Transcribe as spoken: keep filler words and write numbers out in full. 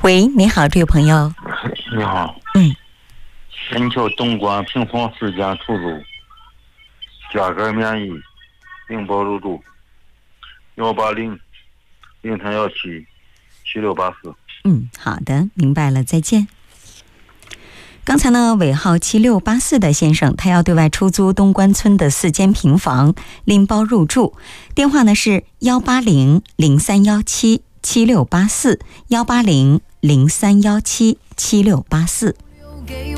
喂，你好，这位朋友。 你好。 嗯。 全球东莞平房时间出租，价格免疫，零包入住，幺八零零三幺七七六八四。 嗯，好的，明白了，再见。刚才呢，尾号七六八四的先生，他要对外出租东关村的四间平房，拎包入住，电话呢是幺八零零三幺七七六八四，幺八零零三幺七七六八四。